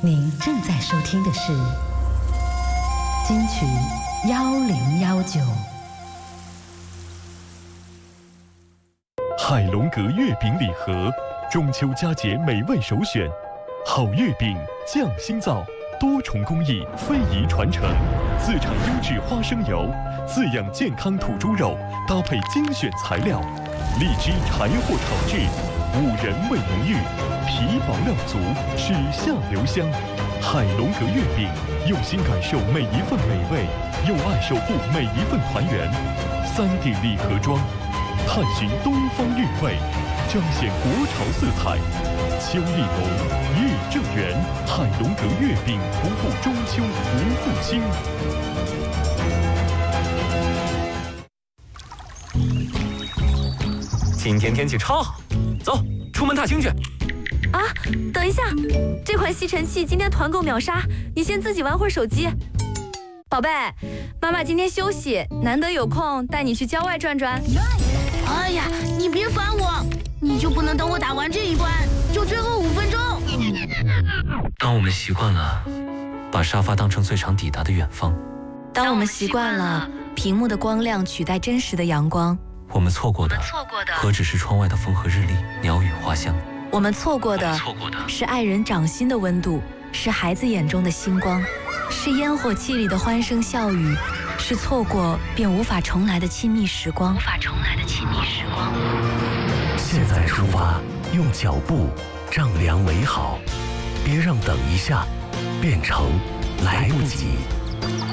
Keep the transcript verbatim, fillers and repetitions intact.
您正在收听的是金曲幺零幺九。 海龙阁月饼礼盒，中秋佳节美味首选。好月饼匠心造，多重工艺非遗传承，自产优质花生油，自养健康土猪肉，搭配精选材料，荔枝柴火炒制，五仁味浓郁，皮薄料足，齿下留香。海龙阁月饼，用心感受每一份美味，用爱守护每一份团圆。三 D 礼盒装，探寻东方韵味，彰显国潮色彩。秋意浓，月正圆，海龙阁月饼不负中秋，不负卿。 今天天气超好，走，出门踏青去。 啊，等一下，这款吸尘器今天团购秒杀，你先自己玩会儿手机。宝贝，妈妈今天休息，难得有空带你去郊外转转。 哎呀，你别烦我，你就不能等我打完这一关，就最后五分钟？ 当我们习惯了把沙发当成最长抵达的远方， 当我们习惯了屏幕的光亮取代真实的阳光， 我们错过的何止是窗外的风和日丽、鸟语花香？ 我们错过的是爱人掌心的温度，是孩子眼中的星光，是烟火气里的欢声笑语，是错过便无法重来的亲密时光。无法重来的亲密时光。 现在出发，用脚步丈量美好，别让等一下变成来不及。